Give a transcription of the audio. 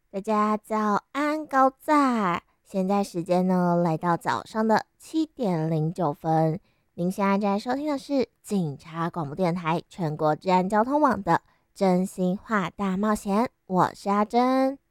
大家早安，高在！现在时间呢，来到早上的7:09。您现在正在收听的是警察广播电台全国治安交通网的真心话大冒险，我是阿珍。